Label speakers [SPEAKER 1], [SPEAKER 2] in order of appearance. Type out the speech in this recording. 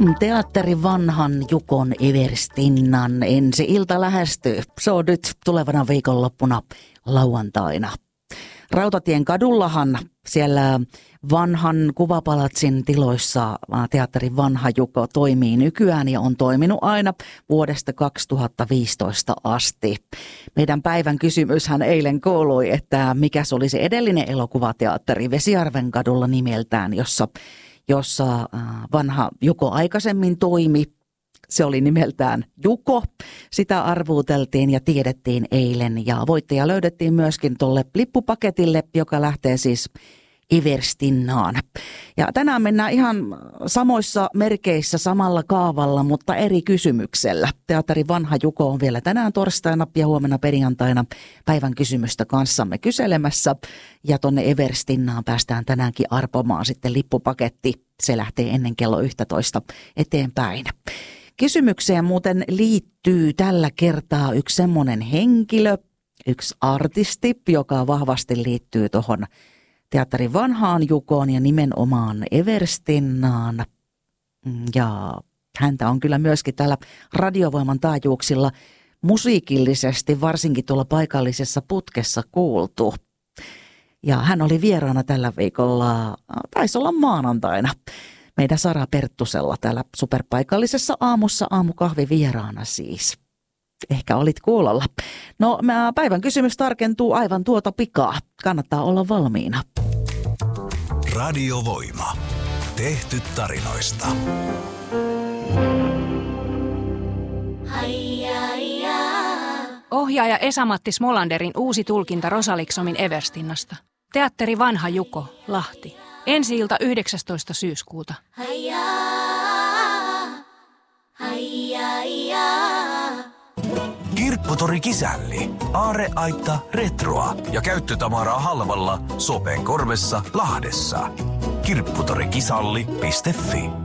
[SPEAKER 1] Teatteri Vanhan Jukon Everstinnan ensi-ilta lähestyy. Se on nyt tulevana viikonloppuna lauantaina. Rautatien kadullahan siellä Vanhan Kuvapalatsin tiloissa teatteri Vanha Juko toimii nykyään ja on toiminut aina vuodesta 2015 asti. Meidän päivän kysymyshän eilen kuului, että mikä se oli se edellinen elokuvateatteri Vesijärven kadulla nimeltään, jossa Vanha Juko aikaisemmin toimi. Se oli nimeltään Juko. Sitä arvuuteltiin ja tiedettiin eilen ja voittaja löydettiin myöskin tuolle lippupaketille, joka lähtee siis Everstinnaan. Ja tänään mennään ihan samoissa merkeissä samalla kaavalla, mutta eri kysymyksellä. Teatteri Vanha Juko on vielä tänään torstaina ja huomenna perjantaina päivän kysymystä kanssamme kyselemässä. Ja tonne Everstinnaan päästään tänäänkin arpomaan sitten lippupaketti. Se lähtee ennen kello 11 eteenpäin. Kysymykseen muuten liittyy tällä kertaa yksi semmoinen henkilö, yksi artisti, joka vahvasti liittyy tuohon teatteri Vanhaan Jukoon ja nimenomaan Everstinnaan. Ja häntä on kyllä myöskin täällä Radiovoiman taajuuksilla musiikillisesti, varsinkin tuolla paikallisessa putkessa kuultu. Ja hän oli vieraana tällä viikolla, taisi olla maanantaina, meidän Sara Perttusella täällä superpaikallisessa aamussa aamukahvi vieraana siis. Ehkä olit kuulolla. No, päivän kysymys tarkentuu aivan tuota pikaa. Kannattaa olla valmiina.
[SPEAKER 2] Radiovoima. Tehty tarinoista.
[SPEAKER 3] Ohjaaja Esa-Matti Smolanderin uusi tulkinta Rosaliksomin Everstinnasta. Teatteri Vanha Juko, Lahti. Ensi-ilta 19. syyskuuta.
[SPEAKER 2] Kirpputori Kisälli. Aarreaitta retroa ja käyttötavaraa halvalla Sopen korvessa Lahdessa. Kirpputorikisälli.fi